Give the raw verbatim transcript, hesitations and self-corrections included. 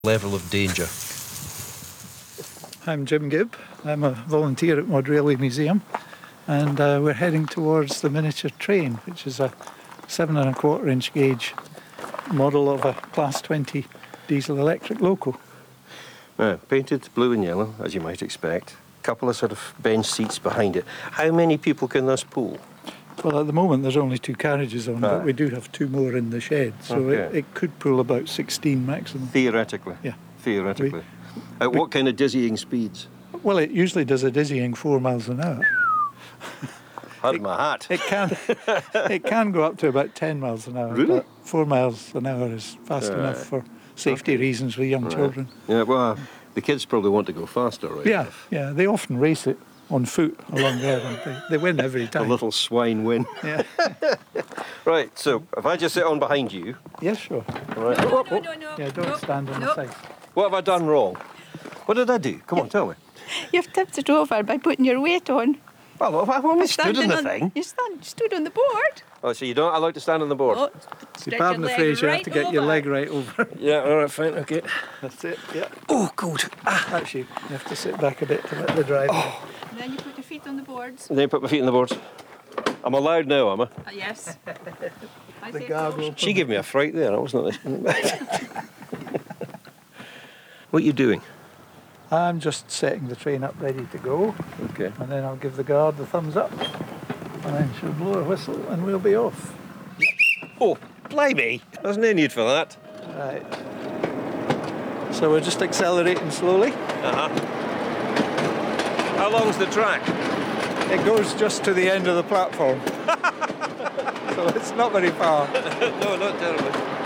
level of danger? I'm Jim Gibb. I'm a volunteer at Mod Railway Museum, and uh, we're heading towards the miniature train, which is a seven and a quarter inch gauge model of a Class twenty diesel electric loco. Uh, painted blue and yellow, as you might expect. A couple of sort of bench seats behind it. How many people can this pull? Well, at the moment there's only two carriages on, Ah. but we do have two more in the shed, so Okay. it, it could pull about sixteen maximum. Theoretically? Yeah. Theoretically. At what kind of dizzying speeds? Well, it usually does a dizzying four miles an hour. Had my hat. It can it can go up to about ten miles an hour, Really? but four miles an hour is fast Right. enough for safety Okay. reasons with young Right. children. Yeah, well, the kids probably want to go faster, right? Yeah, yeah, they often race it on foot along there, and they, they win every A time. little swine win. Yeah. Right, so if I just sit on behind you, Yes, sure. right, No, no, no, no. Yeah, don't no. stand on no. the side. what have I done wrong? What did I do? Come on, tell me. You've tipped it over by putting your weight on. Well, I've only stood on Standing the on- thing. You stand, stood on the board. Oh, so you're not allowed to stand on the board? Oh, See, stretch pardon your the leg phrase, you right have to get your over. leg right over. Yeah, all right, fine, okay. That's it, yeah. Oh, good. Ah. That's you. You have to sit back a bit to let the drive. Oh. And then you put your feet on the boards. And then put my feet on the boards. I'm allowed now, am I? Uh, yes. I The say guard so. will She gave me a fright there, I wasn't listening. What are you doing? I'm just setting the train up ready to go, Okay. and then I'll give the guard the thumbs up, and then she'll blow her whistle and we'll be off. Oh, blimey. There's no need for that. Right. So we're just accelerating slowly. Uh-huh. How long's the track? It goes just to the end of the platform. So it's not very far. No, not terribly.